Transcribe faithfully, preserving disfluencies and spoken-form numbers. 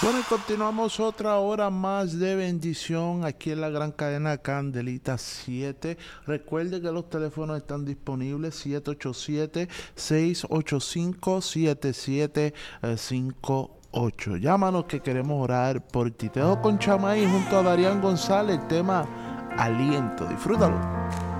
Bueno, y continuamos otra hora más de bendición aquí en la gran cadena Candelita siete. Recuerde que los teléfonos están disponibles siete ocho siete, seis ocho cinco, siete siete cinco ocho. Llámanos que queremos orar por ti. Te dejo con Chamaí junto a Darían González, el tema Aliento. Disfrútalo.